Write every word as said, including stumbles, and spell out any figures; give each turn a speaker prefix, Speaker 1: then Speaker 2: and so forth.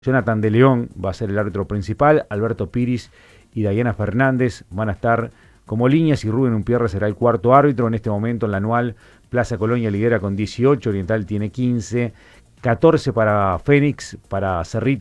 Speaker 1: Jonathan de León va a ser el árbitro principal, Alberto Piris y Dayana Fernández van a estar como líneas y Rubén Umpierre será el cuarto árbitro. En este momento en la anual Plaza Colonia lidera con dieciocho, Oriental tiene quince, catorce para Fénix, para Cerrito.